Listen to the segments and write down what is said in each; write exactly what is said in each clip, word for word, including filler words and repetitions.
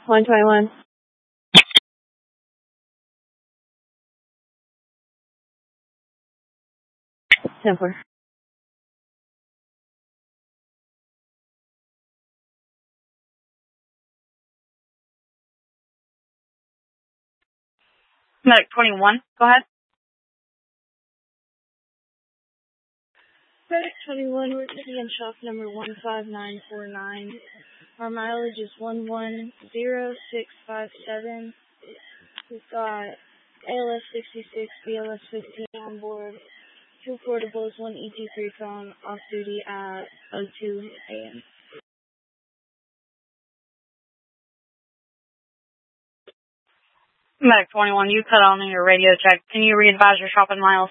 one twenty-one. Templar. Medic twenty-one, go ahead. Medic twenty-one, we're sitting in shop number one five nine four nine. Our mileage is one one zero six five seven. We've got A L S sixty-six, B L S fifteen on board, two portables, one E T three phone, off duty at oh two A M Medic twenty-one, you cut on your radio check. Can you re-advise your shopping miles?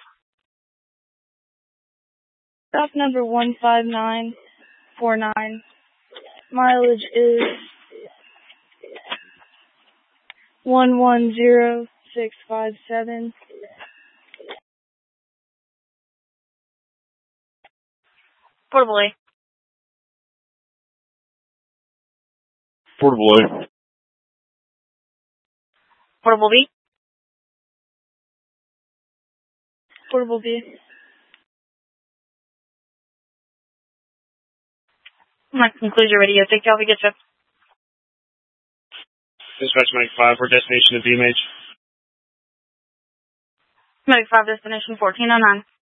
Stop number one five nine four nine. Mileage is one one zero six five seven. Portable A. Portable A. Portable B. Portable B. That concludes your radio. Take care. Have a good trip. Dispatch Medic five, we're destination of D M H. Medic five, destination fourteen oh nine.